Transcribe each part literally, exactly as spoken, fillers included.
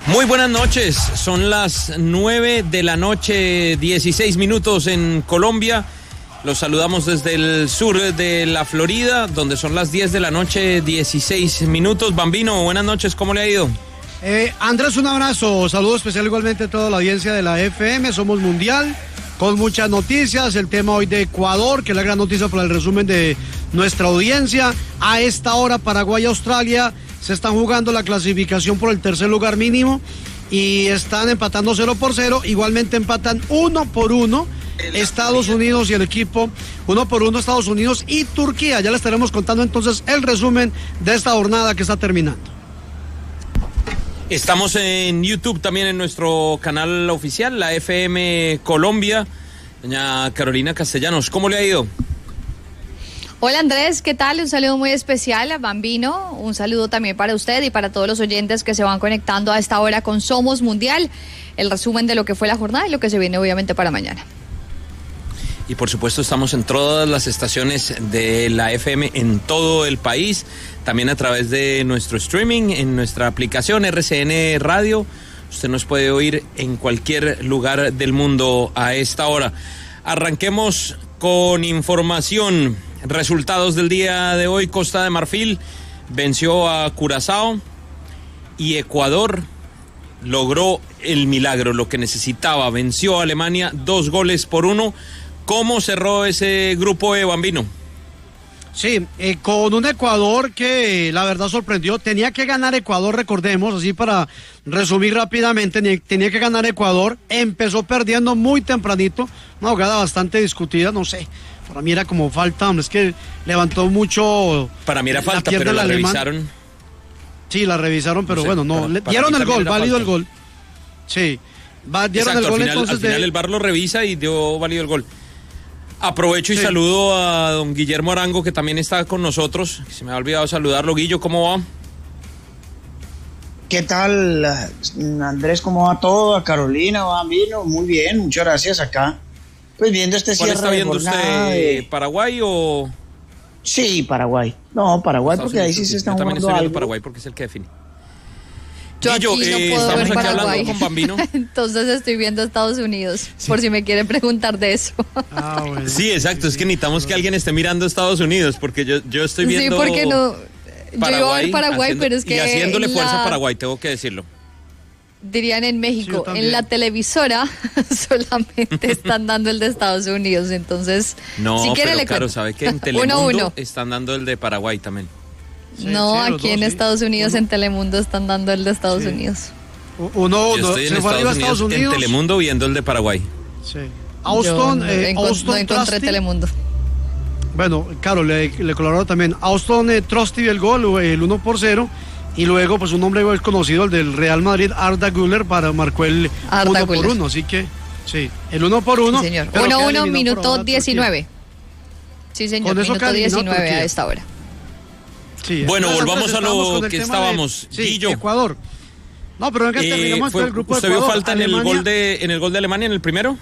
Muy buenas noches, son las nueve de la noche, dieciséis minutos en Colombia. Los saludamos desde el sur de la Florida, donde son las diez de la noche, dieciséis minutos. Bambino, buenas noches, ¿cómo le ha ido? Eh, Andrés, un abrazo, saludo especial igualmente a toda la audiencia de la F M, somos Mundial, con muchas noticias, el tema hoy de Ecuador, que es la gran noticia para el resumen de nuestra audiencia. A esta hora, Paraguay y Australia se están jugando la clasificación por el tercer lugar mínimo y están empatando cero por cero, igualmente empatan uno por uno Estados Unidos y el equipo, uno por uno Estados Unidos y Turquía. Ya les estaremos contando entonces el resumen de esta jornada que está terminando. Estamos en YouTube también en nuestro canal oficial, la F M Colombia. Doña Carolina Castellanos, ¿cómo le ha ido? Hola Andrés, ¿qué tal? Un saludo muy especial a Bambino, un saludo también para usted y para todos los oyentes que se van conectando a esta hora con Somos Mundial, el resumen de lo que fue la jornada y lo que se viene obviamente para mañana. Y por supuesto estamos en todas las estaciones de la F M en todo el país, también a través de nuestro streaming, en nuestra aplicación R C N Radio. Usted nos puede oír en cualquier lugar del mundo a esta hora. Arranquemos con información. Resultados del día de hoy: Costa de Marfil venció a Curazao y Ecuador logró el milagro, lo que necesitaba, venció a Alemania dos goles por uno. ¿Cómo cerró ese grupo de Bambino? Sí, eh, con un Ecuador que la verdad sorprendió. Tenía que ganar Ecuador, recordemos, así para resumir rápidamente, tenía que ganar Ecuador. Empezó perdiendo muy tempranito, una jugada bastante discutida, no sé. Para mí era como falta, es que levantó mucho. Para mí era falta, pero la revisaron. Sí, la revisaron, pero no sé, bueno, no. Para, le, para dieron el gol, válido falta. el gol. Sí, va, dieron Exacto, el gol al final, entonces. Al final de... el V A R lo revisa y dio válido el gol. Aprovecho y sí. saludo a don Guillermo Arango, que también está con nosotros. Se me ha olvidado saludarlo. Guillo, ¿cómo va? ¿Qué tal, Andrés? ¿Cómo va todo? A Carolina, Bambino, muy bien, muchas gracias acá. Pues viendo este cierre ¿Cuál está viendo de usted? De... ¿Paraguay o...? Sí, Paraguay. No, Paraguay, porque ahí sí se está jugando algo. Yo también estoy viendo Paraguay porque es el que define. Yo Guillo, aquí no eh, puedo estamos ver aquí Paraguay. hablando con Bambino. Entonces estoy viendo Estados Unidos, sí. por si me quieren preguntar de eso. Ah, bueno. Sí, exacto, es que necesitamos que alguien esté mirando Estados Unidos, porque yo, yo estoy viendo... Sí, porque no... Paraguay, yo iba a ver Paraguay, haciendo, pero es que... Y haciéndole fuerza la... a Paraguay, tengo que decirlo. Dirían en México, sí, en la televisora solamente están dando el de Estados Unidos, entonces... No, si quiere, pero le claro, cuento. sabe que en Telemundo uno, uno. están dando el de Paraguay también. Sí, no, sí, aquí dos, en sí. Estados Unidos, uno. En Telemundo están dando el de Estados sí. Unidos. Uno, uno. Yo estoy en se Estados, Unidos, Estados Unidos, en Telemundo viendo el de Paraguay. Sí. Austin, Yo eh, encont- Austin no encontré Trusty. Telemundo. Bueno, claro, le, le colaboró también. Austin eh, Trusty el gol, el uno por cero. Y luego, pues un hombre igual conocido, el del Real Madrid, Arda Güler, para marcó el Arda uno Güler. por uno. Así que, sí, el uno por uno. Sí, señor. uno uno, minuto diecinueve. Sí, señor, minuto diecinueve a esta hora. Sí, bueno, entonces, volvamos a lo que estábamos. De, sí, Guillo. Ecuador. No, pero venga, eh, digamos fue, el grupo de ¿Usted Ecuador, vio falta en Alemania? el gol de en el gol de Alemania en el primero?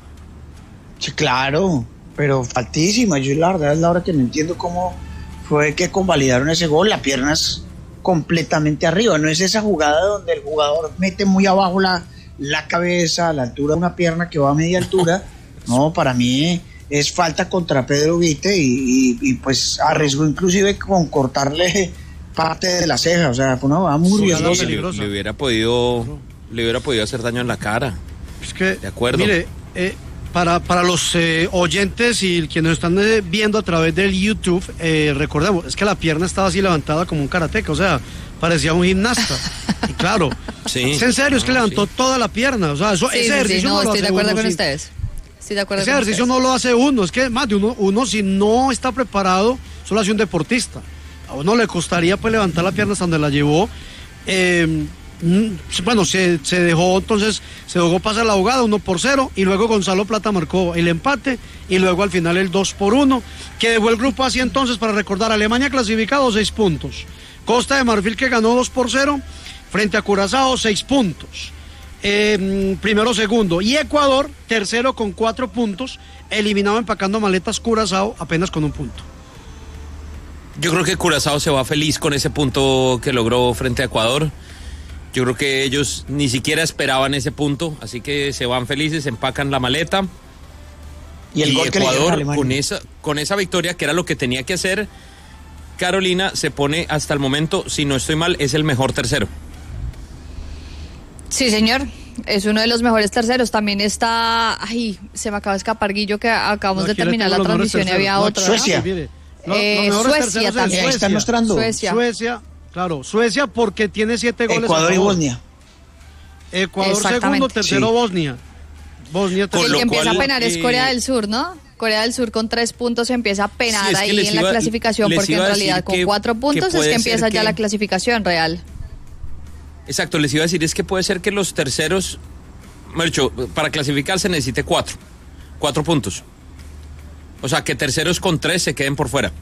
Sí, claro, pero faltísima. Yo la verdad es la hora que no entiendo cómo fue que convalidaron ese gol. La pierna es completamente arriba. No es esa jugada donde el jugador mete muy abajo la, la cabeza a la altura de una pierna que va a media altura. No, para mí es falta contra Pedro Vite y, y, y pues arriesgó inclusive con cortarle parte de la ceja, o sea, fue una jugada muy riesgosa. Le, le hubiera podido le hubiera podido hacer daño en la cara. Es que, de acuerdo. Mire, eh, para, para los eh, oyentes y quienes están eh, viendo a través del YouTube, eh, recordemos, es que la pierna estaba así levantada como un karateca, o sea, parecía un gimnasta. Y claro, sí. es en serio, es que no, levantó sí. toda la pierna, o sea, eso, sí, ese sí, ejercicio sí, no, no lo estoy hace de acuerdo uno con sin, ustedes. Estoy de acuerdo ese con ejercicio ustedes. no lo hace uno, es que más de uno, uno si no está preparado, solo hace un deportista. A uno le costaría pues levantar la pierna hasta donde la llevó. Eh, bueno, se, se dejó, entonces se dejó pasar la jugada uno por cero y luego Gonzalo Plata marcó el empate y luego al final el dos por uno, que dejó el grupo así. Entonces, para recordar, Alemania clasificado seis puntos, Costa de Marfil que ganó dos por cero frente a Curazao seis puntos, eh, primero segundo, y Ecuador tercero con cuatro puntos, eliminado empacando maletas Curazao apenas con un punto. Yo creo que Curazao se va feliz con ese punto que logró frente a Ecuador. Yo creo que ellos ni siquiera esperaban ese punto, así que se van felices, empacan la maleta. Y el y gol que le dieron a Ecuador, Alemania. con esa, con esa victoria, que era lo que tenía que hacer, Carolina se pone hasta el momento, si no estoy mal, es el mejor tercero. Sí, señor. Es uno de los mejores terceros. También está. Ay, se me acaba de escapar, Guillo, que acabamos No, de aquí le terminar tengo la los mejores transmisión y había terceros. No, otro. ¿no? Suecia. Mire, lo- Eh, los mejores Suecia terceros es también. Ahí están mostrando. Suecia. Suecia, claro, Suecia porque tiene siete goles. Ecuador a y favor. Bosnia. Ecuador Exactamente. segundo, tercero Sí. Bosnia. Bosnia Con El tercero. lo que empieza cual, a penar es eh, Corea del Sur, ¿no? Corea del Sur con tres puntos empieza a penar Sí, es que ahí les en la iba- clasificación, les porque en iba a realidad decir con que- cuatro que puntos es puede que empieza ser ya que- la clasificación real. Exacto, les iba a decir, es que puede ser que los terceros, mejor dicho, para clasificarse necesite cuatro, cuatro puntos. O sea, que terceros con tres se queden por fuera.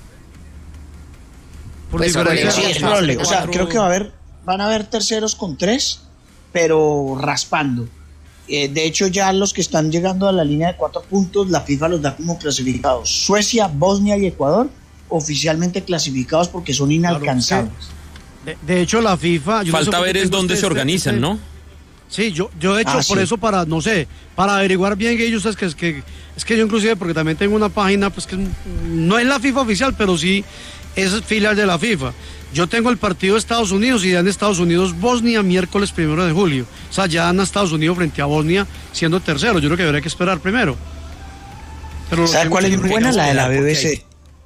Por Pues, diferencia. Sí, Corea. es probable. O sea, Cuatro- creo que va a haber, van a haber terceros con tres, pero raspando. Eh, de hecho, ya los que están llegando a la línea de cuatro puntos, la FIFA los da como clasificados. Suecia, Bosnia y Ecuador, oficialmente clasificados porque son inalcanzables. De, de hecho, la FIFA. yo no sé Falta por qué ver es tengo dónde este- se organizan, este- ¿no? Sí, yo, yo he hecho Ah, por sí. eso para, no sé, para averiguar bien que ellos, es que, es que, es que yo inclusive, porque también tengo una página, pues que es- no es la FIFA oficial, pero sí es filial de la FIFA. Yo tengo el partido de Estados Unidos y ya en Estados Unidos Bosnia miércoles primero de julio. O sea, ya en Estados Unidos frente a Bosnia siendo tercero. Yo creo que habría que esperar primero. Pero lo ¿Sabe tengo cuál es que- muy buena? La de la B B C.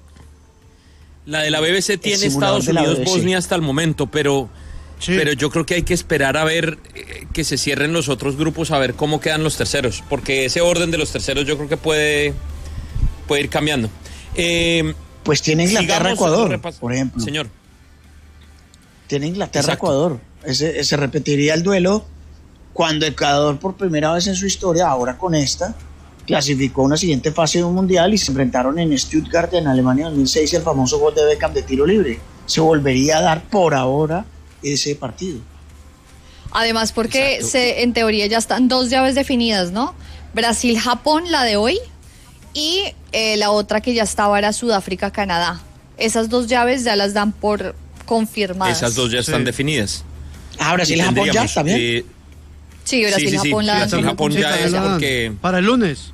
La de la B B C tiene simulador Estados de la Unidos, B B C. Bosnia hasta el momento, pero, Sí. pero yo creo que hay que esperar a ver eh, que se cierren los otros grupos, a ver cómo quedan los terceros, porque ese orden de los terceros yo creo que puede, puede ir cambiando. Eh, Pues tiene Inglaterra, sigamos Ecuador, repas- por ejemplo. Señor. Tiene Inglaterra, Exacto. Ecuador. Ese, ese repetiría el duelo cuando Ecuador, por primera vez en su historia, ahora con esta, clasificó a una siguiente fase de un mundial y se enfrentaron en Stuttgart, en Alemania, en dos mil seis, el famoso gol de Beckham de tiro libre. Se volvería a dar por ahora ese partido. Además, porque Exacto. se, en teoría ya están dos llaves definidas, ¿no? Brasil-Japón, la de hoy, y eh, la otra que ya estaba era Sudáfrica-Canadá. Esas dos llaves ya las dan por confirmadas. Esas dos ya Sí. están definidas. Ah, Brasil Y y Japón ya tendríamos, también. eh, Sí, Sí, sí, sí, Brasil-Japón la dan. Brasil-Japón Sí, ya también es la dan. porque Para el lunes.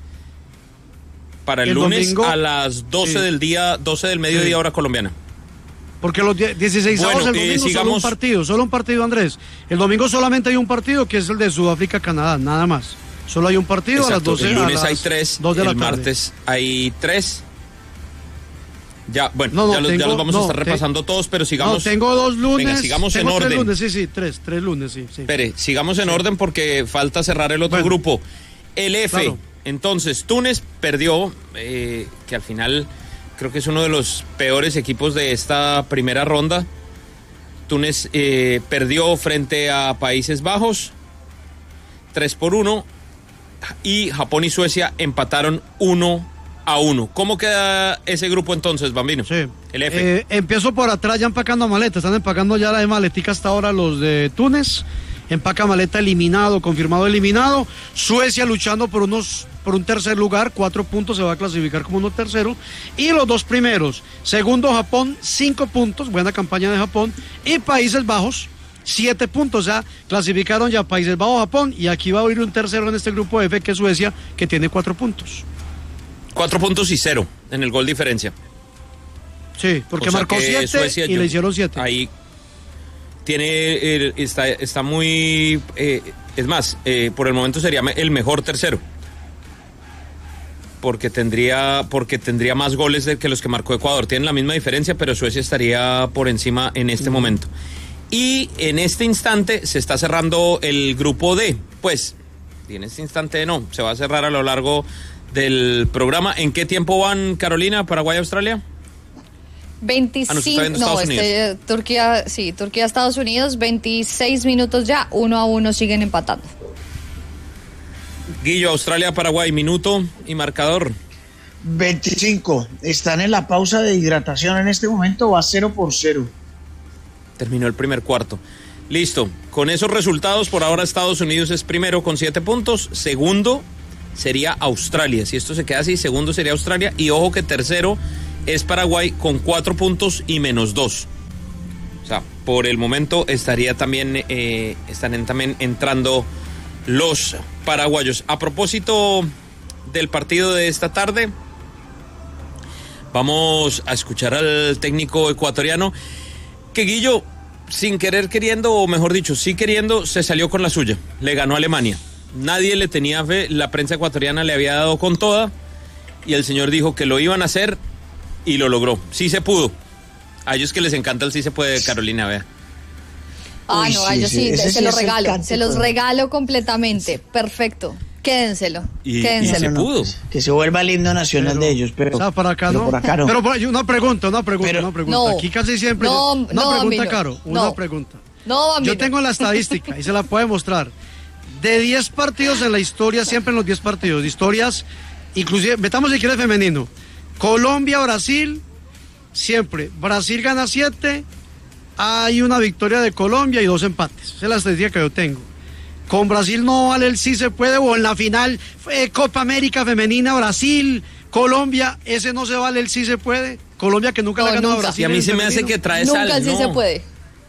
para el, el lunes domingo, a las doce sí. del día, doce del mediodía Sí. hora colombiana. Porque los die- dieciséis Bueno, sábados, el eh, domingo solo sigamos. un partido, solo un partido, Andrés. El domingo solamente hay un partido que es el de Sudáfrica-Canadá, nada más. Solo hay un partido a las Exacto, doce. el a lunes las hay tres, dos de la el tarde. martes hay tres. Ya, bueno, No, no, ya, los, ya tengo- los vamos a no, estar te- repasando todos, pero No, sigamos. tengo dos lunes. Venga, sigamos en tengo tres orden. lunes, sí, sí, tres, tres lunes, sí, sí. Espere, sigamos en orden porque falta cerrar el otro Bueno. grupo. El F, Claro. entonces, Túnez perdió, eh, que al final creo que es uno de los peores equipos de esta primera ronda. Túnez eh, perdió frente a Países Bajos, tres por uno, y Japón y Suecia empataron uno a uno. ¿Cómo queda ese grupo entonces, Bambino? Sí. El F. Eh, empiezo por atrás ya empacando maletas. Están empacando ya la de maletica hasta ahora los de Túnez. Empaca maleta eliminado, confirmado eliminado. Suecia luchando por unos por un tercer lugar, cuatro puntos, se va a clasificar como uno tercero. Y los dos primeros, segundo Japón, cinco puntos, buena campaña de Japón. Y Países Bajos, siete puntos. O sea, clasificaron ya Países Bajos, Japón. Y aquí va a haber un tercero en este grupo F, que es Suecia, que tiene cuatro puntos. Cuatro puntos y cero en el gol diferencia. Sí, porque O sea marcó que siete Suecia, y yo- le hicieron siete. Ahí tiene, el- está, está muy, eh, es más, eh, por el momento sería me- el mejor tercero. Porque tendría, porque tendría más goles de que los que marcó Ecuador. Tienen la misma diferencia, pero Suecia estaría por encima en este momento. Y en este instante se está cerrando el grupo D. Pues, y en este instante no, se va a cerrar a lo largo del programa. ¿En qué tiempo van, Carolina, Paraguay, Australia? veinticinco, Ah, no, se está viendo no, Estados este, Turquía, sí, Turquía, Estados Unidos, veintiséis minutos ya, uno a uno siguen empatando. Guillo, Australia, Paraguay, minuto y marcador. veinticinco. Están en la pausa de hidratación en este momento, va cero por cero. Terminó el primer cuarto. Listo. Con esos resultados, por ahora Estados Unidos es primero con siete puntos. Segundo sería Australia. Si esto se queda así, segundo sería Australia. Y ojo que tercero es Paraguay con cuatro puntos y menos dos. O sea, por el momento estaría también, eh, estarían también entrando los paraguayos. A propósito del partido de esta tarde, vamos a escuchar al técnico ecuatoriano que, Guillo, sin querer queriendo, o mejor dicho, sí queriendo, se salió con la suya. Le ganó a Alemania. Nadie le tenía fe, la prensa ecuatoriana le había dado con toda y el señor dijo que lo iban a hacer y lo logró. Sí se pudo. A ellos que les encanta el sí se puede, Carolina, vea. Ah, Uy, no, a sí, ellos sí, sí, se sí los es el regalo, cántico. se los regalo completamente. Perfecto. Quédenselo. Y, y Quédenselo. se No, no, pudo. que, que se vuelva el himno nacional Pero, de ellos, pero, o sea, por acá pero no. por acá no. Pero por ahí, una pregunta, una pregunta, Pero- una pregunta. No. Aquí casi siempre. No, una no, pregunta, Bambino, Caro, una no. pregunta. No, Bambino. Yo tengo la estadística y se la puedo mostrar. De diez partidos en la historia, siempre en los diez partidos, historias, inclusive, metamos si quieres femenino. Colombia, Brasil, siempre. Brasil gana siete, hay una victoria de Colombia y dos empates. Esa es la estadística que yo tengo. Con Brasil no vale el sí se puede, o en la final eh, Copa América Femenina, Brasil, Colombia, ese no se vale el sí se puede. Colombia que nunca No, le ha ganado nunca. a Brasil. Y a mí en se me hace femenino. que trae Nunca sal. el sí no. se puede.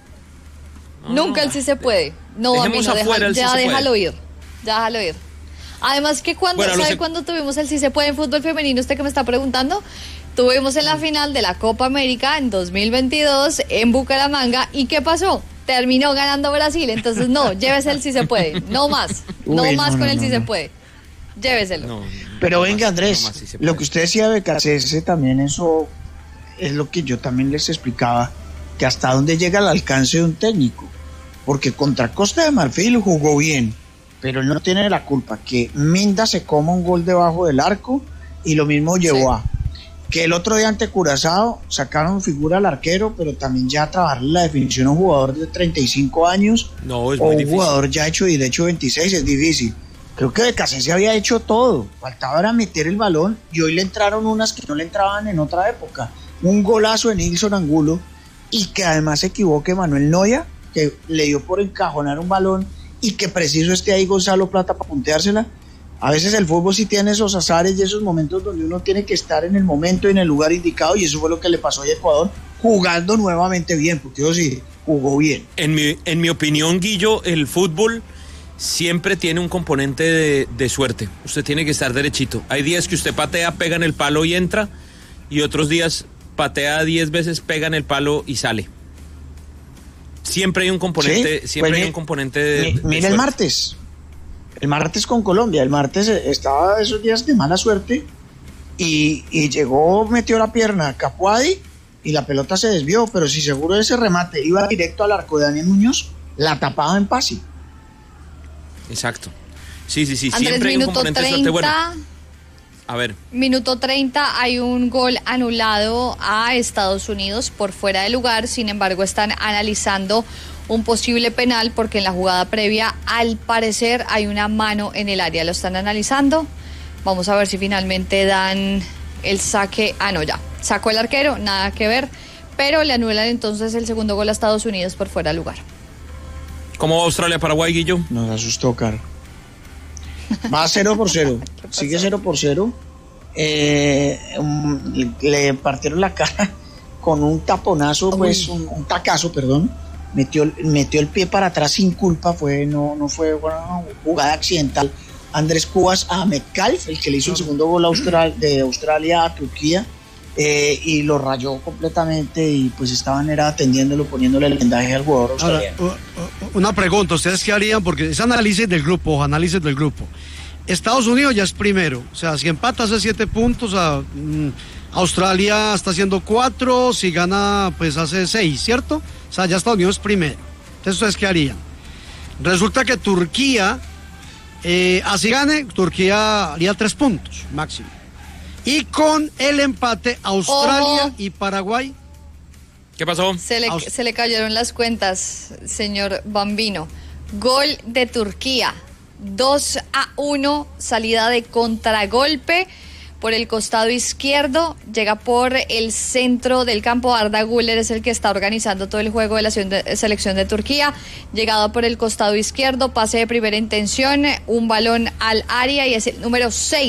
No, Nunca el sí se puede. No, a mí Dejemos no, deja- afuera el sí ya se puede. déjalo ir. Ya déjalo ir. Además que cuando, Bueno, lo ¿sabe sé- cuándo tuvimos el sí se puede en fútbol femenino? Usted que me está preguntando. Tuvimos en la final de la Copa América en dos mil veintidós en Bucaramanga. ¿Y qué pasó? Terminó ganando Brasil. Entonces, no, llévese el sí se puede. No más. No Uy, más no, con no, el no, sí se no. puede. Lléveselo. No, Pero no venga, más, Andrés, no más sí se lo puede. que usted decía de Becasese también, eso es lo que yo también les explicaba, que hasta dónde llega el alcance de un técnico. Porque contra Costa de Marfil jugó bien, pero él no tiene la culpa que Minda se coma un gol debajo del arco y lo mismo llevó a que el otro día ante Curazao sacaron figura al arquero, pero también ya trabajarle la definición a un jugador de treinta y cinco años No, es o muy un difícil. jugador ya hecho y de hecho veintiséis es difícil. Creo que Becasese había hecho todo, faltaba era meter el balón y hoy le entraron unas que no le entraban en otra época. Un golazo de Nilson Angulo y que además se equivoque Manuel Noya, que le dio por encajonar un balón y que preciso esté ahí Gonzalo Plata para punteársela. A veces el fútbol sí tiene esos azares y esos momentos donde uno tiene que estar en el momento y en el lugar indicado, y eso fue lo que le pasó a Ecuador, jugando nuevamente bien, porque yo sí jugó bien. En mi, en mi opinión, Guillo, el fútbol siempre tiene un componente de, de suerte. Usted tiene que estar derechito. Hay días que usted patea, pega en el palo y entra, y otros días patea diez veces, pega en el palo y sale. Siempre hay un componente, Sí, siempre pues hay mi- un componente de, Mi- de Mira el suerte. martes, el martes con Colombia, el martes estaba esos días de mala suerte y, y llegó, metió la pierna a Capuadi y la pelota se desvió, pero si seguro ese remate iba directo al arco de Daniel Muñoz, la tapaba en pase. Exacto. Sí, sí, sí, Andrés, siempre hay un minuto componente de suerte. Bueno, treinta. a ver, Minuto treinta, hay un gol anulado a Estados Unidos por fuera de lugar. Sin embargo, están analizando un posible penal porque en la jugada previa, al parecer, hay una mano en el área. Lo están analizando. Vamos a ver si finalmente dan el saque. Ah, no, ya. Sacó el arquero, nada que ver. Pero le anulan entonces el segundo gol a Estados Unidos por fuera de lugar. ¿cómo va Australia-Paraguay, Guillo? Nos asustó, Caro. Va cero por cero. Sigue cero por cero. Eh, um, le partieron la cara con un taponazo, pues, un, un tacazo, perdón. Metió, metió el pie para atrás sin culpa. Fue, no, no fue una jugada accidental. Andrés Cubas a Metcalf, el que le hizo el segundo gol a Austral, de Australia a Turquía. Eh, y lo rayó completamente y pues estaban era atendiéndolo, poniéndole el vendaje al jugador Ahora, australiano. u- u- una pregunta, ¿ustedes qué harían? Porque es análisis del grupo, análisis del grupo. Estados Unidos ya es primero, o sea, si empata hace siete puntos, a, mm, Australia está haciendo cuatro, si gana pues hace seis, ¿cierto? O sea, ya Estados Unidos es primero. Entonces, ¿ustedes qué harían? Resulta que Turquía, eh, así gane, Turquía haría tres puntos máximo. Y con el empate, Australia Ojo. y Paraguay. ¿Qué pasó? Se le, Aus- se le cayeron las cuentas, señor Bambino. Gol de Turquía, dos a uno, salida de contragolpe por el costado izquierdo, llega por el centro del campo. Arda Güler es el que está organizando todo el juego de la selección de Turquía. Llegado por el costado izquierdo, pase de primera intención, un balón al área y es el número seis,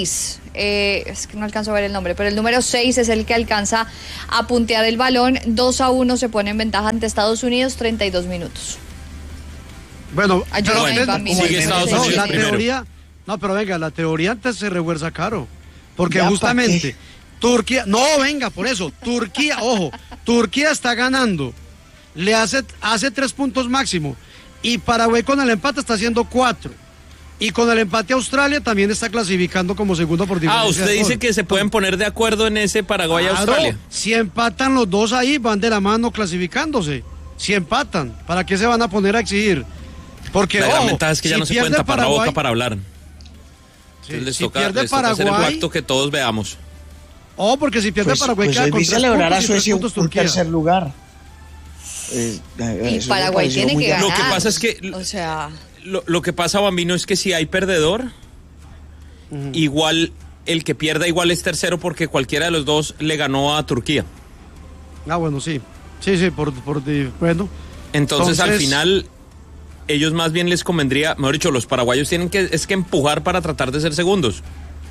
eh, es que no alcanzo a ver el nombre, pero el número seis es el que alcanza a puntear el balón. dos a uno se pone en ventaja ante Estados Unidos, treinta y dos minutos. Bueno, pero bueno, Bambino. Sigue Estados no, Unidos la primero. teoría, no, pero venga, la teoría antes se refuerza caro, porque Ya, ¿pa' justamente qué? Turquía, no, venga, por eso, Turquía, ojo, Turquía está ganando, le hace, hace tres puntos máximo, y Paraguay con el empate está haciendo cuatro, y con el empate Australia también está clasificando como segundo por diferencia. Ah, usted de dice gol. que se pueden poner de acuerdo en ese Paraguay-Australia. Claro, si empatan los dos ahí, van de la mano clasificándose. Si empatan, ¿para qué se van a poner a exigir? Porque, La gran ojo, ventaja es que ya si no se pueden pierde tapar la Paraguay- boca para hablar. Sí, Entonces les si toca, pierde les toca hacer el Paraguay- pacto que todos veamos. Oh, porque si pierde Pues, Paraguay pues queda hoy con vi tres celebrar a puntos y tres Suecia un, puntos un Turquía. tercer lugar. Eh, eh, Y eso me Paraguay pareció tiene muy que llamativo. ganar. Lo que pasa es que- O sea, Lo, lo que pasa, Bambino, es que si hay perdedor, igual el que pierda igual es tercero porque cualquiera de los dos le ganó a Turquía. Ah, bueno, sí. Sí, sí, por, por di- bueno. Entonces, al Entonces- final, ellos más bien les convendría, mejor dicho, los paraguayos tienen que, es que empujar para tratar de ser segundos.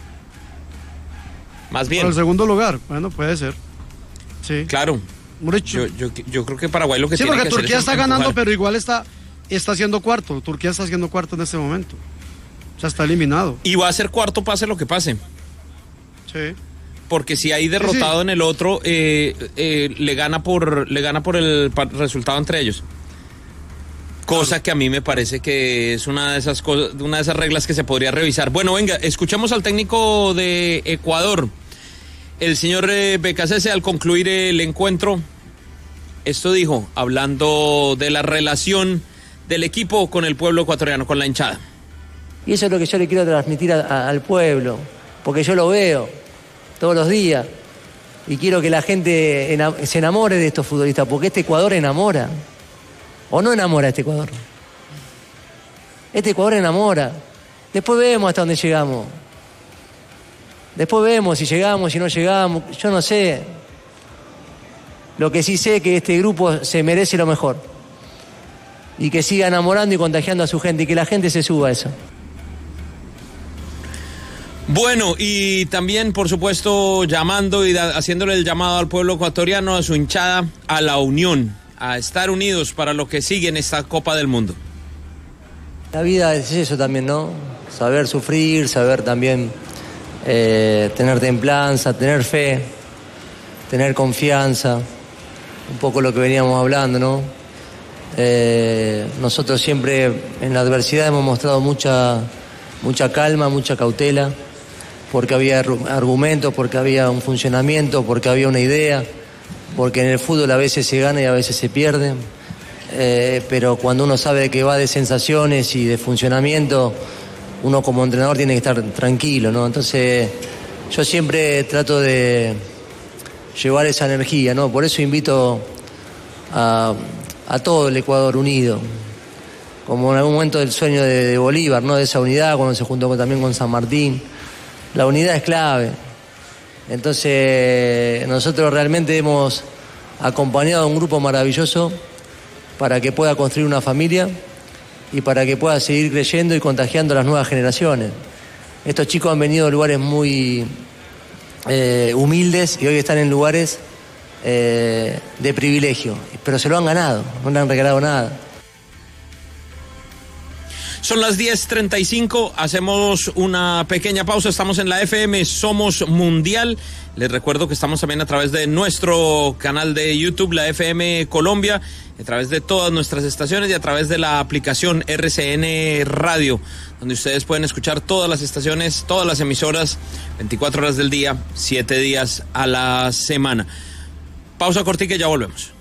Más Por bien, el segundo lugar. Bueno, puede ser. Sí. claro. Hemos dicho. Yo, yo, yo creo que Paraguay lo que Sí, tiene porque que hacer Turquía es está empujar. ganando, pero igual está, está haciendo cuarto. Turquía está haciendo cuarto en este momento. O sea, está eliminado. Y va a ser cuarto pase lo que pase. Sí. Porque si hay derrotado sí. en el otro, eh, eh, le gana por le gana por el pa- resultado entre ellos. Cosa que a mí me parece que es una de esas cosas, una de esas reglas que se podría revisar. Bueno, venga, escuchemos al técnico de Ecuador, el señor eh, Becasese, al concluir el encuentro. Esto dijo, hablando de la relación del equipo con el pueblo ecuatoriano, con la hinchada. Y eso es lo que yo le quiero transmitir a- a- al pueblo, porque yo lo veo todos los días y quiero que la gente ena- se enamore de estos futbolistas, porque este Ecuador enamora. ¿O no enamora este Ecuador? Este Ecuador enamora. Después vemos hasta dónde llegamos. Después vemos si llegamos, si no llegamos. Yo no sé. Lo que sí sé es que este grupo se merece lo mejor. Y que siga enamorando y contagiando a su gente y que la gente se suba a eso. Bueno, y también, por supuesto, llamando y da- haciéndole el llamado al pueblo ecuatoriano, a su hinchada, a la unión, a estar unidos para lo que sigue en esta Copa del Mundo. La vida es eso también, ¿no? Saber sufrir, saber también eh, tener templanza, tener fe, tener confianza, un poco lo que veníamos hablando, ¿no? Eh, nosotros siempre en la adversidad hemos mostrado mucha, mucha calma, mucha cautela, porque había argu- argumentos, porque había un funcionamiento, porque había una idea, porque en el fútbol a veces se gana y a veces se pierde. Eh, pero cuando uno sabe que va de sensaciones y de funcionamiento, uno como entrenador tiene que estar tranquilo, ¿no? Entonces yo siempre trato de llevar esa energía, ¿no? Por eso invito a, a todo el Ecuador unido, como en algún momento del sueño de, de Bolívar, ¿no? De esa unidad, cuando se juntó con- también con San Martín. La unidad es clave. Entonces nosotros realmente hemos acompañado a un grupo maravilloso para que pueda construir una familia y para que pueda seguir creyendo y contagiando a las nuevas generaciones. Estos chicos han venido de lugares muy eh, humildes y hoy están en lugares eh, de privilegio, pero se lo han ganado, no le han regalado nada. Son las diez treinta y cinco, hacemos una pequeña pausa, estamos en la F M Somos Mundial. Les recuerdo que estamos también a través de nuestro canal de YouTube, la F M Colombia, a través de todas nuestras estaciones y a través de la aplicación R C N Radio, donde ustedes pueden escuchar todas las estaciones, todas las emisoras, veinticuatro horas del día, siete días a la semana. Pausa cortica y ya volvemos.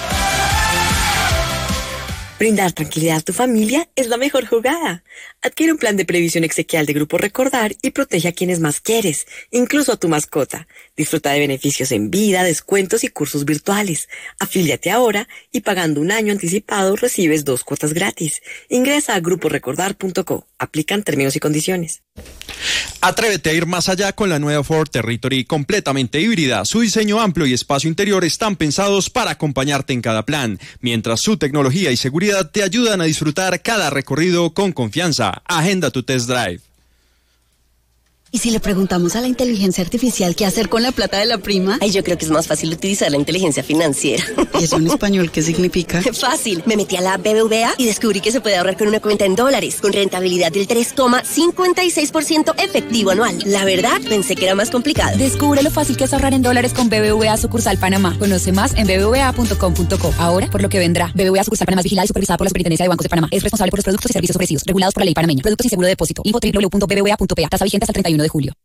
Brindar tranquilidad a tu familia es la mejor jugada. Adquiere un plan de previsión exequial de Grupo Recordar y protege a quienes más quieres, incluso a tu mascota. Disfruta de beneficios en vida, descuentos y cursos virtuales. Afíliate ahora y pagando un año anticipado recibes dos cuotas gratis. Ingresa a grupo recordar punto co. Aplican términos y condiciones. Atrévete a ir más allá con la nueva Ford Territory completamente híbrida. Su diseño amplio y espacio interior están pensados para acompañarte en cada plan, mientras su tecnología y seguridad te ayudan a disfrutar cada recorrido con confianza. Agenda tu test drive. ¿Y si le preguntamos a la inteligencia artificial qué hacer con la plata de la prima? Ay, yo creo que es más fácil utilizar la inteligencia financiera. ¿Y eso en español qué significa? Fácil. Me metí a la B B V A y descubrí que se puede ahorrar con una cuenta en dólares, con rentabilidad del tres coma cincuenta y seis por ciento efectivo anual. La verdad, pensé que era más complicado. Descubre lo fácil que es ahorrar en dólares con B B V A Sucursal Panamá. Conoce más en b b v a punto com punto co. Ahora, por lo que vendrá. B B V A Sucursal Panamá es vigilada y supervisada por la Superintendencia de Bancos de Panamá. Es responsable por los productos y servicios ofrecidos, regulados por la ley panameña. Productos sin seguro de depósito. Info doble u doble u doble u punto b b v a punto p a. Tasa vigente hasta el treinta y uno de julio.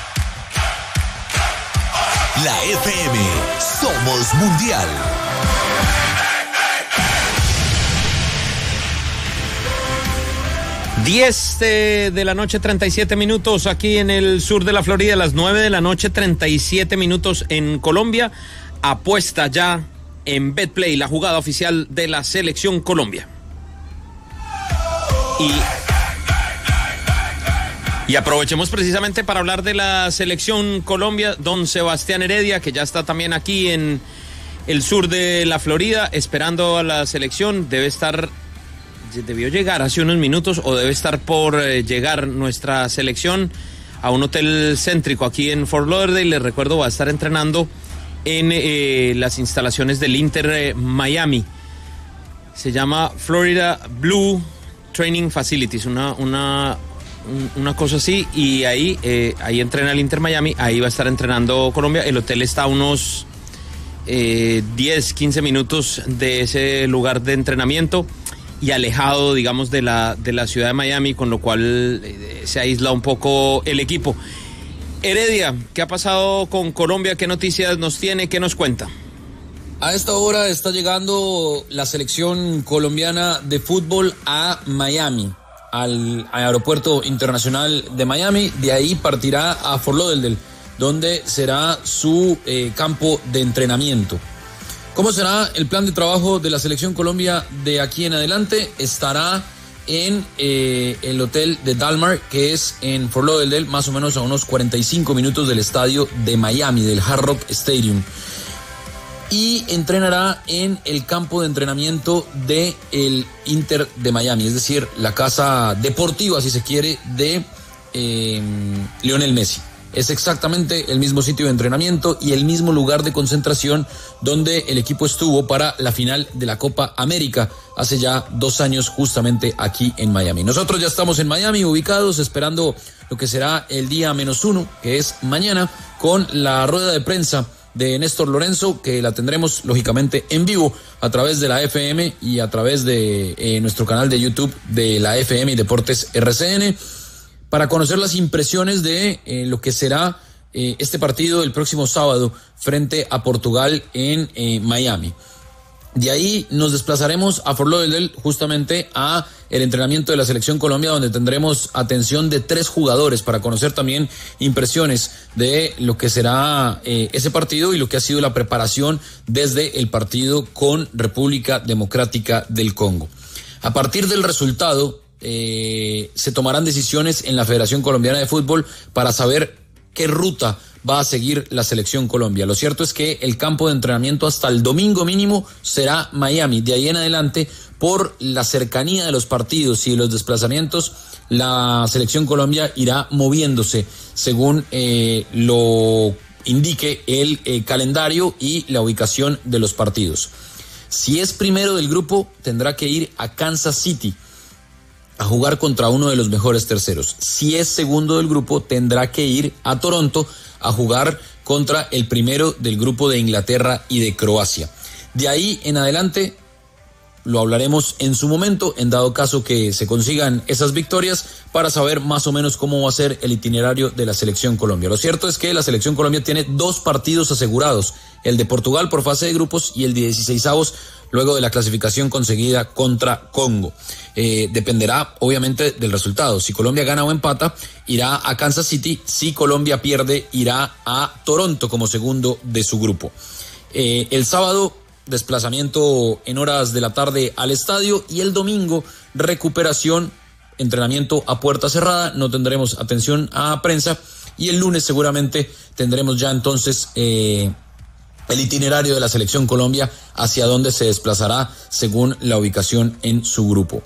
La F M, somos mundial. diez de la noche, treinta y siete minutos aquí en el sur de la Florida, las nueve de la noche, treinta y siete minutos en Colombia. Apuesta ya en BetPlay, la jugada oficial de la Selección Colombia. Y... Y aprovechemos precisamente para hablar de la Selección Colombia, don Sebastián Heredia, que ya está también aquí en el sur de la Florida, esperando a la selección. Debe estar, debió llegar hace unos minutos o debe estar por eh, llegar nuestra selección a un hotel céntrico aquí en Fort Lauderdale. Les recuerdo, va a estar entrenando en eh, las instalaciones del Inter eh, Miami. Se llama Florida Blue Training Facilities, una... una una cosa así, y ahí eh, ahí entrena el Inter Miami, ahí va a estar entrenando Colombia. El hotel está a unos eh, diez, quince minutos de ese lugar de entrenamiento y alejado, digamos, de la, de la ciudad de Miami, con lo cual eh, se aísla un poco el equipo. Heredia, ¿qué ha pasado con Colombia? ¿Qué noticias nos tiene? ¿Qué nos cuenta? A esta hora está llegando la selección colombiana de fútbol a Miami, al aeropuerto internacional de Miami. De ahí partirá a Fort Lauderdale, donde será su eh, campo de entrenamiento. ¿Cómo será el plan de trabajo de la selección Colombia de aquí en adelante? Estará en eh, el hotel de Dalmar, que es en Fort Lauderdale, más o menos a unos cuarenta y cinco minutos del estadio de Miami, del Hard Rock Stadium. Y entrenará en el campo de entrenamiento de el Inter de Miami, es decir, la casa deportiva, si se quiere, de eh, Lionel Messi. Es exactamente el mismo sitio de entrenamiento y el mismo lugar de concentración donde el equipo estuvo para la final de la Copa América hace ya dos años, justamente aquí en Miami. Nosotros ya estamos en Miami, ubicados, esperando lo que será el día menos uno, que es mañana, con la rueda de prensa de Néstor Lorenzo, que la tendremos lógicamente en vivo a través de la F M y a través de eh, nuestro canal de YouTube de la F M y Deportes R C N, para conocer las impresiones de eh, lo que será eh, este partido el próximo sábado frente a Portugal en eh, Miami. De ahí nos desplazaremos a Fort Lauderdale, justamente a el entrenamiento de la Selección Colombia, donde tendremos atención de tres jugadores para conocer también impresiones de lo que será eh, ese partido y lo que ha sido la preparación desde el partido con República Democrática del Congo. A partir del resultado, eh, se tomarán decisiones en la Federación Colombiana de Fútbol para saber qué ruta va a seguir la Selección Colombia. Lo cierto es que el campo de entrenamiento hasta el domingo mínimo será Miami. De ahí en adelante, por la cercanía de los partidos y de los desplazamientos, la Selección Colombia irá moviéndose según eh, lo indique el eh, calendario y la ubicación de los partidos. Si es primero del grupo, tendrá que ir a Kansas City a jugar contra uno de los mejores terceros. Si es segundo del grupo, tendrá que ir a Toronto a jugar contra el primero del grupo de Inglaterra y de Croacia. De ahí en adelante lo hablaremos en su momento, en dado caso que se consigan esas victorias, para saber más o menos cómo va a ser el itinerario de la Selección Colombia. Lo cierto es que la Selección Colombia tiene dos partidos asegurados, el de Portugal por fase de grupos y el de dieciseisavos luego de la clasificación conseguida contra Congo. Eh, dependerá obviamente del resultado. Si Colombia gana o empata, irá a Kansas City. Si Colombia pierde, irá a Toronto como segundo de su grupo. Eh, el sábado, desplazamiento en horas de la tarde al estadio, y el domingo, recuperación, entrenamiento a puerta cerrada. No tendremos atención a prensa, y el lunes seguramente tendremos ya entonces eh, el itinerario de la Selección Colombia, hacia dónde se desplazará según la ubicación en su grupo.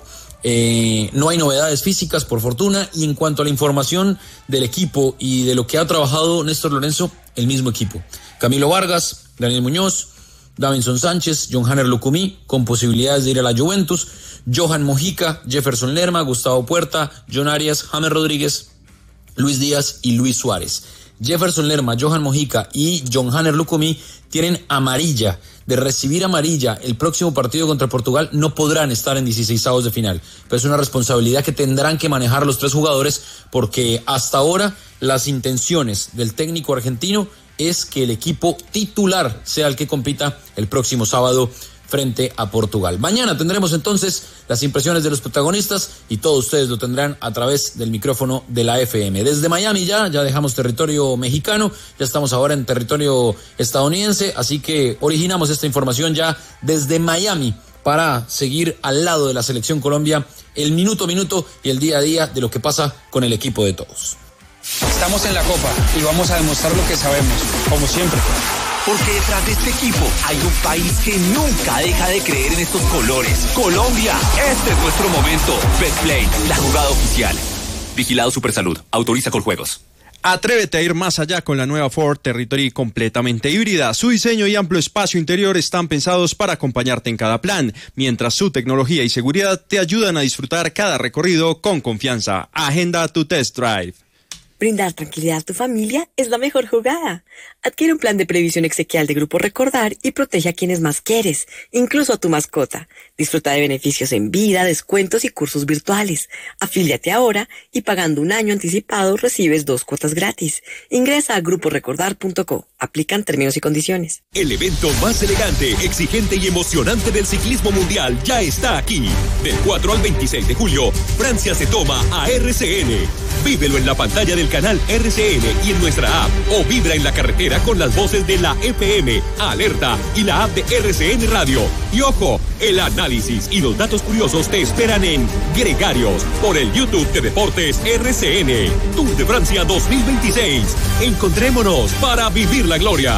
Eh, no hay novedades físicas, por fortuna, y en cuanto a la información del equipo y de lo que ha trabajado Néstor Lorenzo, el mismo equipo. Camilo Vargas, Daniel Muñoz, Davinson Sánchez, John Hanner Lucumí, con posibilidades de ir a la Juventus, Johan Mojica, Jefferson Lerma, Gustavo Puerta, John Arias, James Rodríguez, Luis Díaz y Luis Suárez. Jefferson Lerma, Johan Mojica y John Hanner Lucumí tienen amarilla. De recibir amarilla el próximo partido contra Portugal, no podrán estar en dieciseisavos de final. Pero es una responsabilidad que tendrán que manejar los tres jugadores, porque hasta ahora las intenciones del técnico argentino es que el equipo titular sea el que compita el próximo sábado frente a Portugal. Mañana tendremos entonces las impresiones de los protagonistas y todos ustedes lo tendrán a través del micrófono de la F M. Desde Miami ya, ya dejamos territorio mexicano, ya estamos ahora en territorio estadounidense, así que originamos esta información ya desde Miami para seguir al lado de la Selección Colombia el minuto a minuto y el día a día de lo que pasa con el equipo de todos. Estamos en la Copa y vamos a demostrar lo que sabemos, como siempre. Porque detrás de este equipo hay un país que nunca deja de creer en estos colores. Colombia, este es nuestro momento. Betplay, la jugada oficial. Vigilado Supersalud, autoriza Coljuegos. Atrévete a ir más allá con la nueva Ford Territory completamente híbrida. Su diseño y amplio espacio interior están pensados para acompañarte en cada plan, mientras su tecnología y seguridad te ayudan a disfrutar cada recorrido con confianza. Agenda tu test drive. Brindar tranquilidad a tu familia es la mejor jugada. Adquiere un plan de previsión exequial de Grupo Recordar y protege a quienes más quieres, incluso a tu mascota. Disfruta de beneficios en vida, descuentos y cursos virtuales. Afíliate ahora y pagando un año anticipado recibes dos cuotas gratis. Ingresa a grupo recordar punto co. Aplican términos y condiciones. El evento más elegante, exigente y emocionante del ciclismo mundial ya está aquí. Del cuatro al veintiséis de julio, Francia se toma a R C N. Vívelo en la pantalla del canal R C N y en nuestra app, o vibra en la carretera con las voces de la F M, Alerta y la app de R C N Radio. Y ojo, el análisis y los datos curiosos te esperan en Gregarios por el YouTube de Deportes R C N. Tour de Francia dos mil veintiséis. Encontrémonos para vivir la gloria.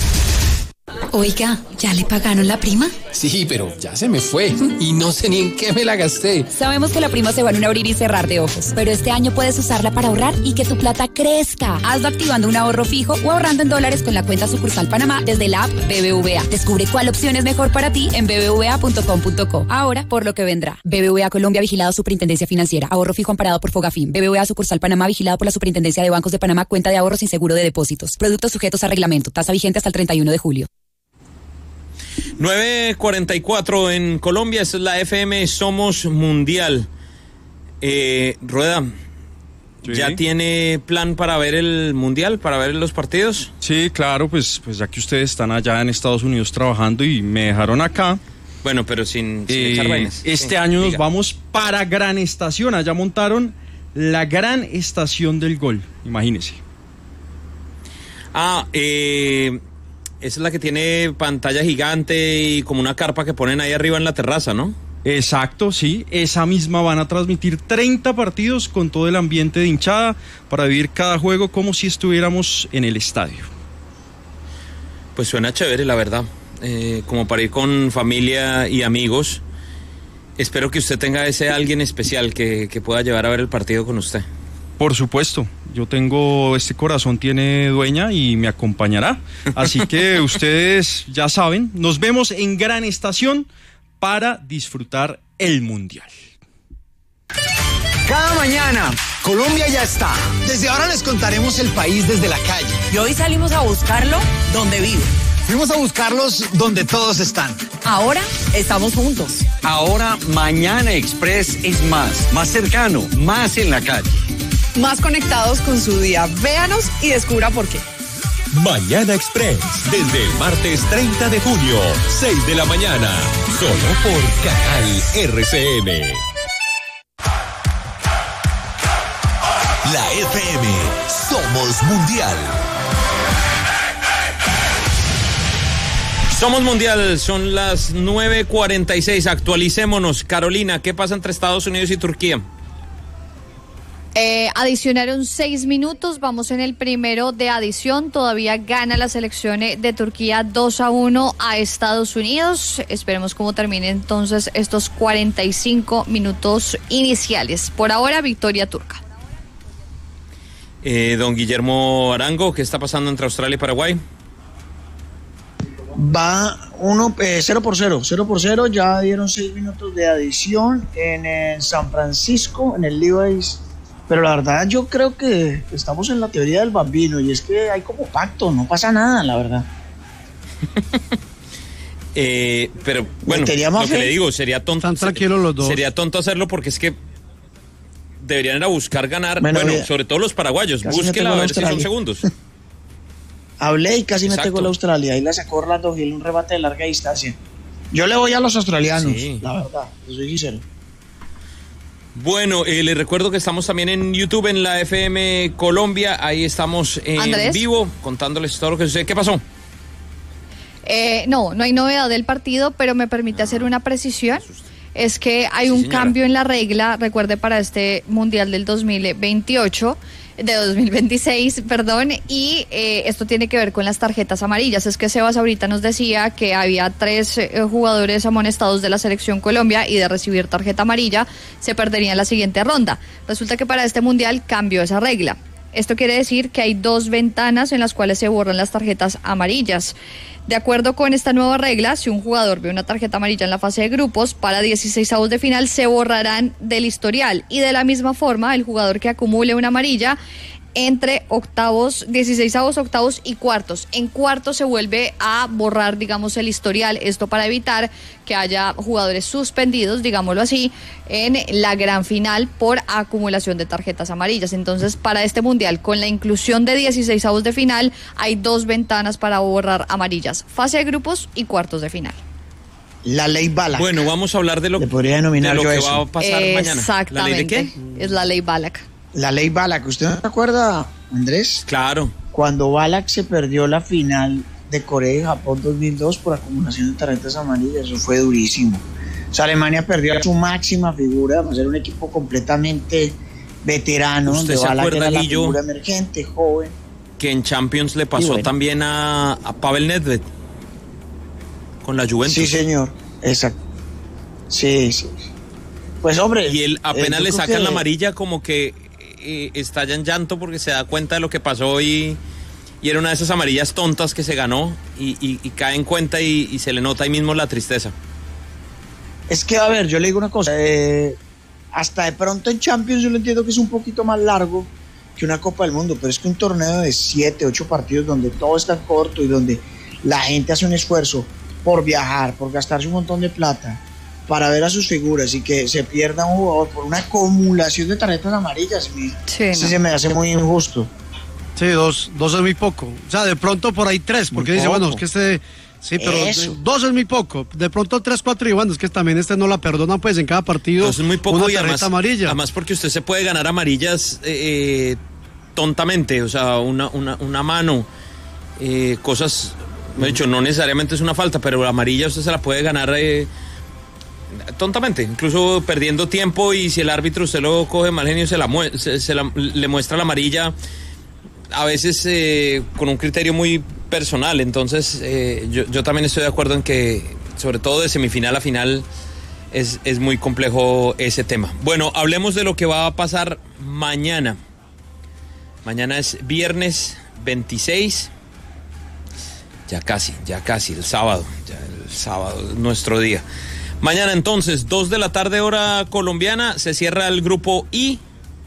Oiga, ¿ya le pagaron la prima? Sí, pero ya se me fue y no sé ni en qué me la gasté. Sabemos que la prima se va en un abrir y cerrar de ojos, pero este año puedes usarla para ahorrar y que tu plata crezca. Hazlo activando un ahorro fijo o ahorrando en dólares con la cuenta sucursal Panamá desde la app B B V A. Descubre cuál opción es mejor para ti en b b v a punto com punto co. Ahora, por lo que vendrá. B B V A Colombia, vigilado Superintendencia Financiera. Ahorro fijo amparado por Fogafín. B B V A sucursal Panamá, vigilado por la Superintendencia de Bancos de Panamá. Cuenta de ahorros sin seguro de depósitos. Productos sujetos a reglamento. Tasa vigente hasta el treinta y uno de julio. nueve cuarenta y cuatro en Colombia, esta es la F M Somos Mundial. Eh, Rueda, sí. ¿Ya tiene plan para ver el Mundial, para ver los partidos? Sí, claro, pues, pues ya que ustedes están allá en Estados Unidos trabajando y me dejaron acá. Bueno, pero sin, sin eh, echar vainas. Este sí, año diga. Nos vamos para Gran Estación, allá montaron la Gran Estación del Gol, imagínense. Ah, eh... esa es la que tiene pantalla gigante y como una carpa que ponen ahí arriba en la terraza, ¿no? Exacto, sí. Esa misma van a transmitir treinta partidos con todo el ambiente de hinchada para vivir cada juego como si estuviéramos en el estadio. Pues suena chévere, la verdad. Eh, como para ir con familia y amigos. Espero que usted tenga ese alguien especial que, que pueda llevar a ver el partido con usted. Por supuesto, yo tengo, este corazón tiene dueña y me acompañará, así que ustedes ya saben, nos vemos en Gran Estación para disfrutar el Mundial. Cada mañana, Colombia ya está. Desde ahora les contaremos el país desde la calle. Y hoy salimos a buscarlo donde vive. Fuimos a buscarlos donde todos están. Ahora estamos juntos. Ahora Mañana Express es más, más cercano, más en la calle. Más conectados con su día. Véanos y descubra por qué. Mañana Express, desde el martes treinta de junio, seis de la mañana, solo por Canal R C N. La F M, Somos Mundial. Somos Mundial, son las nueve cuarenta y seis, actualicémonos. Carolina, ¿qué pasa entre Estados Unidos y Turquía? Eh, adicionaron seis minutos, vamos en el primero de adición, todavía gana la selección de Turquía dos a uno a Estados Unidos. Esperemos cómo terminen entonces estos cuarenta y cinco minutos iniciales. Por ahora, victoria turca. Eh, don Guillermo Arango, ¿qué está pasando entre Australia y Paraguay? Va uno, eh, cero por cero, cero por cero, ya dieron seis minutos de adición en eh, San Francisco, en el Levi's. Pero la verdad yo creo que estamos en la teoría del bambino y es que hay como pacto, no pasa nada, la verdad. eh, pero bueno, lo que le digo, sería tonto. Están tranquilos los dos. Sería tonto hacerlo porque es que deberían ir a buscar ganar, bueno, bueno mira, sobre todo los paraguayos, búsquela a ver si son segundos. Hablé y casi Exacto. me tengo la Australia, ahí la sacó Orlando Gil, un rebate de larga distancia. Yo le voy a los australianos, sí. La verdad, soy sincero. Bueno, eh, les recuerdo que estamos también en YouTube, en la F M Colombia. Ahí estamos en Andrés. vivo contándoles todo lo que sucede. ¿Qué pasó? Eh, no, no hay novedad del partido, pero me permite hacer una precisión. Es que hay un sí, cambio en la regla, recuerde, para este Mundial del dos mil veintiocho, de dos mil veintiséis, perdón, y eh, esto tiene que ver con las tarjetas amarillas. Es que Sebas ahorita nos decía que había tres eh, jugadores amonestados de la Selección Colombia y de recibir tarjeta amarilla se perdería en la siguiente ronda. Resulta que para este Mundial cambió esa regla. Esto quiere decir que hay dos ventanas en las cuales se borran las tarjetas amarillas. De acuerdo con esta nueva regla, si un jugador ve una tarjeta amarilla en la fase de grupos, para dieciseisavos de final se borrarán del historial. Y de la misma forma, el jugador que acumule una amarilla entre octavos, dieciseisavos, octavos y cuartos. En cuartos se vuelve a borrar, digamos, el historial. Esto para evitar que haya jugadores suspendidos, digámoslo así, en la gran final por acumulación de tarjetas amarillas. Entonces, para este Mundial, con la inclusión de dieciseisavos de final, hay dos ventanas para borrar amarillas. Fase de grupos y cuartos de final. La ley Ballack. Bueno, vamos a hablar de lo, Le podría denominar de lo yo que eso. va a pasar mañana. Exactamente. ¿La ley de qué? Es la ley Ballack. La ley Ballack, ¿usted no se acuerda, Andrés? Claro. Cuando Ballack se perdió la final de Corea y Japón dos mil dos por acumulación de tarjetas amarillas, eso fue durísimo. O sea, Alemania perdió a su máxima figura, además era un equipo completamente veterano, donde Ballack era la Guillo, figura emergente, joven. Que en Champions le pasó bueno. también a, a Pavel Nedved con la Juventus. Sí, señor, exacto. Sí, sí. Pues hombre. Y él apenas eh, le sacan que... la amarilla, como que eh, estalla en llanto porque se da cuenta de lo que pasó y, y era una de esas amarillas tontas que se ganó y, y, y cae en cuenta y, y se le nota ahí mismo la tristeza. Es que, a ver, yo le digo una cosa, eh, hasta de pronto en Champions yo lo entiendo que es un poquito más largo que una Copa del Mundo, pero es que un torneo de siete, ocho partidos donde todo está corto y donde la gente hace un esfuerzo por viajar, por gastarse un montón de plata para ver a sus figuras y que se pierda un jugador por una acumulación de tarjetas amarillas, me, sí, sí no. se me hace muy injusto. Sí, dos, dos es muy poco. O sea, de pronto por ahí tres, porque muy dice, poco. Bueno, es que este... Sí, pero de, dos es muy poco. De pronto tres, cuatro y bueno, es que también este no la perdonan pues en cada partido. Entonces es muy poco una y tarjeta además, amarilla. Además porque usted se puede ganar amarillas eh, tontamente, o sea, una, una, una mano, eh, cosas, me he dicho, no necesariamente es una falta, pero la amarilla usted se la puede ganar eh, tontamente, incluso perdiendo tiempo y si el árbitro usted lo coge mal genio, se, la, se, se la, le muestra la amarilla, a veces eh, con un criterio muy personal, entonces eh, yo, yo también estoy de acuerdo en que sobre todo de semifinal a final es, es muy complejo ese tema. Bueno, hablemos de lo que va a pasar mañana. Mañana es viernes veintiséis, ya casi, ya casi, el sábado, ya el sábado es nuestro día. Mañana entonces, dos de la tarde hora colombiana, se cierra el grupo I.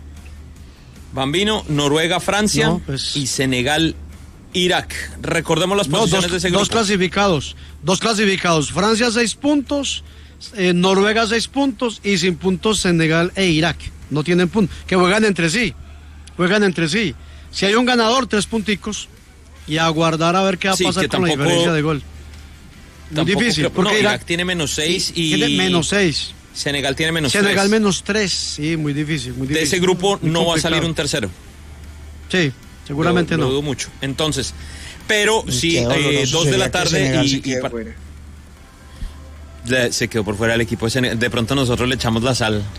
Bambino, Noruega, Francia no, pues... y Senegal, Irak. Recordemos las posiciones no, dos, de ese grupo. Dos clasificados, dos clasificados. Francia seis puntos, eh, Noruega seis puntos y sin puntos Senegal e Irak. No tienen puntos, que juegan entre sí, juegan entre sí. Si hay un ganador, tres punticos y aguardar a ver qué va a sí, pasar con tampoco, la diferencia de gol. Muy difícil, creo, porque no, Irak, Irak tiene menos seis y... Tiene menos seis. Senegal tiene menos Senegal tres. menos tres, sí, muy difícil, muy difícil. De ese grupo muy no complicado. va a salir un tercero. Sí, seguramente lo, no. Lo dudo mucho. Entonces, pero sí, eh, dos de la tarde y... y pa- le, se quedó por fuera el equipo de Senegal. De pronto nosotros le echamos la sal.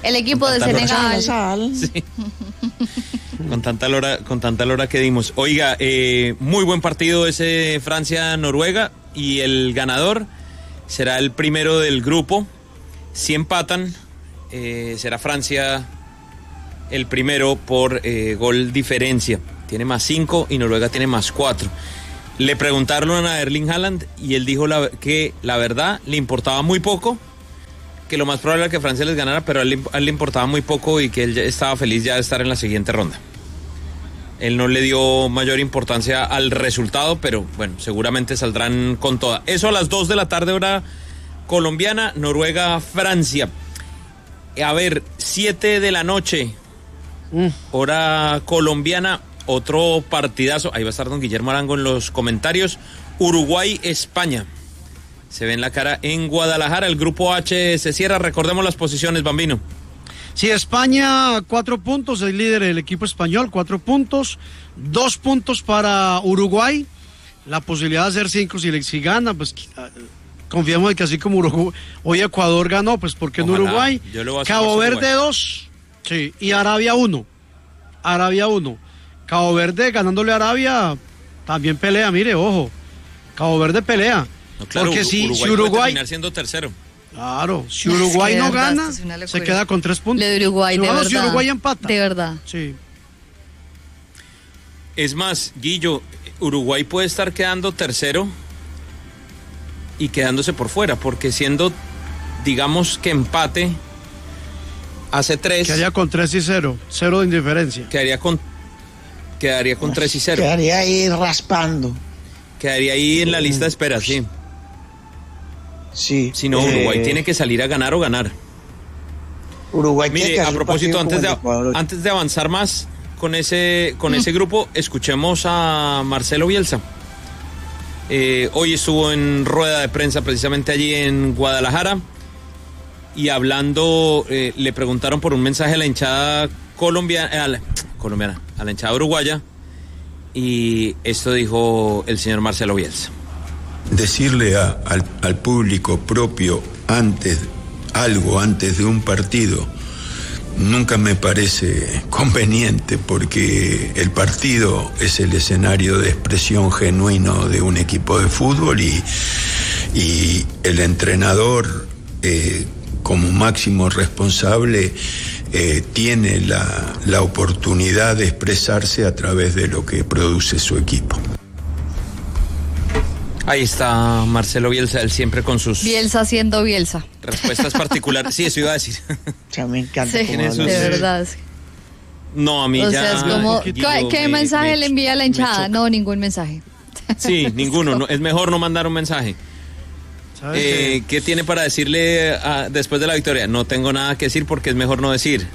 El equipo de Senegal. Sí. Con tanta lora, con tanta lora que dimos. Oiga, eh, muy buen partido ese Francia-Noruega y el ganador será el primero del grupo. Si empatan, eh, será Francia el primero por eh, gol diferencia. Tiene más cinco y Noruega tiene más cuatro. Le preguntaron a Erling Haaland y él dijo la, que la verdad le importaba muy poco, que lo más probable era que Francia les ganara, pero a él, a él le importaba muy poco y que él ya estaba feliz ya de estar en la siguiente ronda. Él no le dio mayor importancia al resultado, pero bueno, seguramente saldrán con toda. Eso a las dos de la tarde, hora colombiana, Noruega, Francia. A ver, siete de la noche, mm. hora colombiana, otro partidazo. Ahí va a estar don Guillermo Arango en los comentarios. Uruguay, España. Se ve en la cara en Guadalajara. El grupo H se cierra. Recordemos las posiciones, Bambino. Sí, España, cuatro puntos, es líder el equipo español, cuatro puntos, dos puntos para Uruguay, la posibilidad de hacer cinco si, si gana, pues confiamos en que así como Uruguay, hoy Ecuador ganó, pues porque en Uruguay, Cabo Verde dos, sí, y Arabia uno, Arabia uno, Cabo Verde ganándole a Arabia, también pelea, mire, ojo, Cabo Verde pelea, no, claro, porque si Uruguay, si Uruguay puede terminar siendo tercero. Claro, si Uruguay es que no verdad, gana, se queda con tres puntos. Lo de Uruguay, de no, verdad. Si Uruguay empata. De verdad. Sí. Es más, Guillo, Uruguay puede estar quedando tercero y quedándose por fuera, porque siendo, digamos que empate, hace tres. Quedaría con tres y cero, cero de indiferencia. Quedaría con, quedaría con tres y cero. Quedaría ahí raspando. Quedaría ahí en la lista de espera, sí. Sí. Si no, Uruguay eh, tiene que salir a ganar o ganar. Uruguay. Mire, a propósito, antes de, antes de avanzar más con ese, con mm. ese grupo, escuchemos a Marcelo Bielsa. Eh, hoy estuvo en rueda de prensa precisamente allí en Guadalajara y hablando, eh, le preguntaron por un mensaje a la hinchada colombiana, eh, a la, colombiana, a la hinchada uruguaya, y esto dijo el señor Marcelo Bielsa. Decirle a, al, al público propio antes, algo antes de un partido, nunca me parece conveniente, porque el partido es el escenario de expresión genuino de un equipo de fútbol y, y el entrenador eh, como máximo responsable eh, tiene la, la oportunidad de expresarse a través de lo que produce su equipo. Ahí está Marcelo Bielsa, él siempre con sus... Bielsa siendo Bielsa. Respuestas particulares. Sí, eso iba a decir. Ya me encanta. Sí, de sus... verdad. No, a mí o ya... Sea, es como, ¿qué, ¿qué me, mensaje me, le envía a la hinchada? No, ningún mensaje. Sí, ninguno. No, es mejor no mandar un mensaje. Eh, ¿Qué tiene para decirle a, después de la victoria? No tengo nada que decir porque es mejor no decir.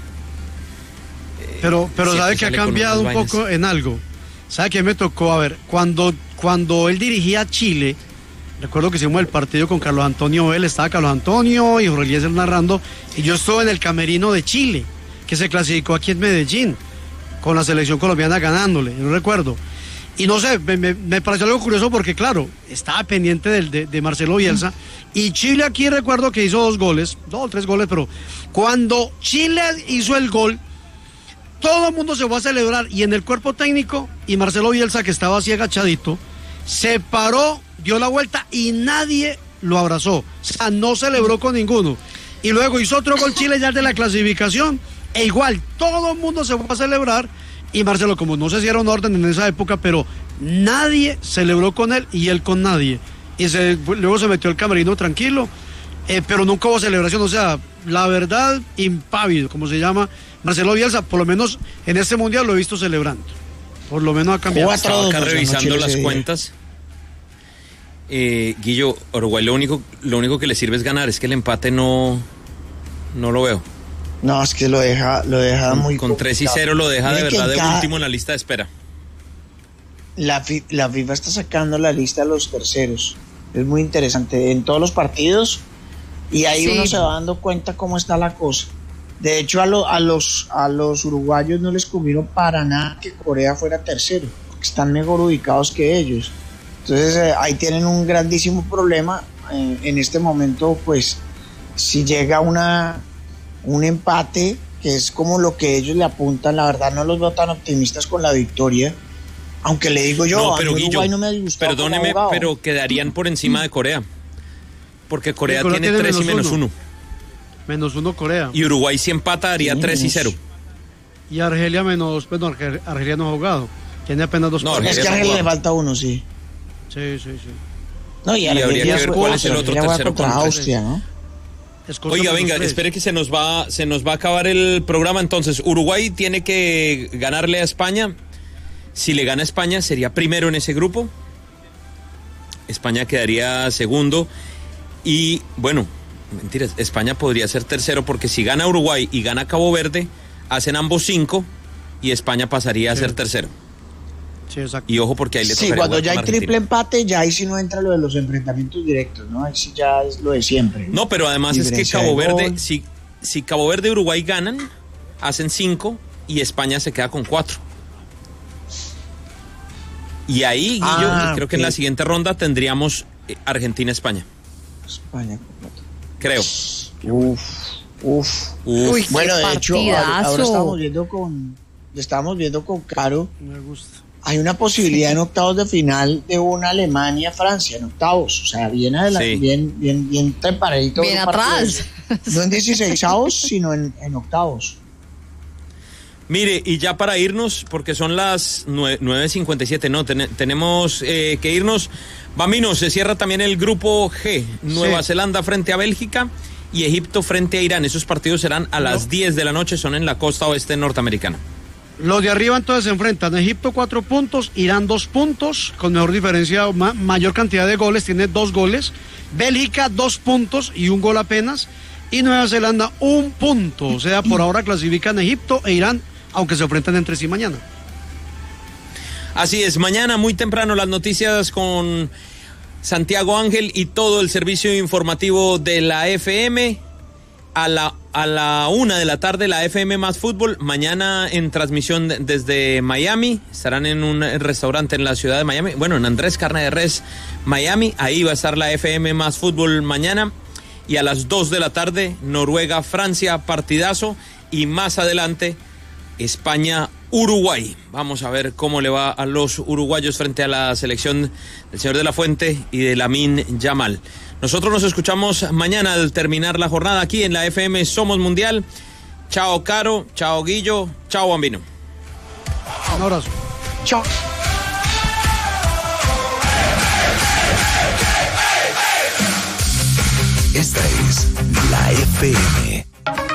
Pero, pero sabe que ha cambiado un poco en algo. ¿Sabe qué me tocó? A ver, cuando, cuando él dirigía a Chile, recuerdo que hicimos el partido con Carlos Antonio Vélez, estaba Carlos Antonio y Jorge Eliezer narrando, y yo estuve en el camerino de Chile, que se clasificó aquí en Medellín, con la selección colombiana ganándole, yo no recuerdo. Y no sé, me, me, me pareció algo curioso porque, claro, estaba pendiente del, de, de Marcelo Bielsa, y Chile aquí recuerdo que hizo dos goles, dos o tres goles, pero cuando Chile hizo el gol, todo el mundo se fue a celebrar, y en el cuerpo técnico, y Marcelo Bielsa, que estaba así agachadito, se paró, dio la vuelta y nadie lo abrazó. O sea, no celebró con ninguno. Y luego hizo otro gol Chile ya de la clasificación, e igual, todo el mundo se fue a celebrar, y Marcelo, como no sé si era un orden en esa época, pero nadie celebró con él y él con nadie. Y se, luego se metió al camerino tranquilo, eh, pero nunca hubo celebración. O sea, la verdad, impávido, como se llama Marcelo Bielsa, por lo menos en este mundial lo he visto celebrando. Por lo menos ha cambiado. Estaba acá revisando las cuentas. Eh, Guillo, Uruguay lo único, lo único que le sirve es ganar, es que el empate no, no lo veo. No, es que lo deja, lo deja con, muy con tres y cero lo deja de verdad de cada... último en la lista de espera. La, la FIFA está sacando la lista de los terceros. Es muy interesante en todos los partidos, y ahí sí. Uno se va dando cuenta cómo está la cosa. De hecho, a, lo, a, los, a los uruguayos no les convino para nada que Corea fuera tercero, porque están mejor ubicados que ellos. Entonces eh, ahí tienen un grandísimo problema. Eh, en este momento, pues, si llega una un empate, que es como lo que ellos le apuntan. La verdad no los veo tan optimistas con la victoria, aunque le digo yo, no, a pero mí Uruguay Guillo, no me ha disgustado. Perdóneme, pero quedarían por encima de Corea, porque Corea, Corea tiene tres y menos uno. uno. Menos uno Corea. Y Uruguay si empata daría sí, tres y cero. Y Argelia menos, bueno, Argelia, Argelia no ha jugado, tiene apenas dos. No, es que a Argelia le falta uno, sí. Sí, sí, sí. No, y, y habría que ver cuál es el otro tercero contra Austria, ¿no? Oiga, venga, espere que se nos va se nos va a acabar el programa. Entonces, Uruguay tiene que ganarle a España. Si le gana a España, sería primero en ese grupo. España quedaría segundo. Y, bueno, mentiras, España podría ser tercero, porque si gana Uruguay y gana Cabo Verde, hacen ambos cinco y España pasaría sí. a ser tercero. Sí, exacto. Y ojo, porque ahí le Sí, cuando ya hay triple empate, ya ahí sí no entra lo de los enfrentamientos directos, ¿no? Ahí sí ya es lo de siempre. No, pero además es que Cabo Verde, si, si Cabo Verde y Uruguay ganan, hacen cinco y España se queda con cuatro. Y ahí, Guillo, ah, creo okay. que en la siguiente ronda tendríamos Argentina-España. España con cuatro. Creo. Uf, uf. uf. Uy, bueno, de partidazo. hecho, ahora, ahora estamos viendo con, estamos viendo con Caro. Me gusta. Hay una posibilidad en octavos de final de una Alemania-Francia en octavos, o sea, bien adelante, sí. bien, bien, bien temperadito. Bien atrás. No en dieciseisavos, sino en, en octavos. Mire, y ya para irnos, porque son las nueve cincuenta y siete, no, ten, tenemos eh, que irnos. Bambino, se cierra también el grupo G, Nueva sí. Zelanda frente a Bélgica y Egipto frente a Irán. Esos partidos serán a las no. diez de la noche, son en la costa oeste norteamericana. Los de arriba entonces se enfrentan: Egipto cuatro puntos, Irán dos puntos, con mejor diferencia, ma- mayor cantidad de goles, tiene dos goles. Bélgica dos puntos y un gol apenas. Y Nueva Zelanda un punto. O sea, por ahora clasifican Egipto e Irán, aunque se enfrentan entre sí mañana. Así es, mañana muy temprano las noticias con Santiago Ángel y todo el servicio informativo de la F M. A la, a la una de la tarde la F M Más Fútbol, mañana en transmisión desde Miami, estarán en un restaurante en la ciudad de Miami, bueno, en Andrés Carne de Res, Miami, ahí va a estar la F M Más Fútbol mañana, y a las dos de la tarde, Noruega, Francia, partidazo, y más adelante, España, Uruguay. Vamos a ver cómo le va a los uruguayos frente a la selección del señor de la Fuente y de Lamine Yamal. Nosotros nos escuchamos mañana al terminar la jornada aquí en la F M Somos Mundial. Chao, Caro. Chao, Guillo. Chao, Bambino. Un abrazo. Chao. Esta es la F M.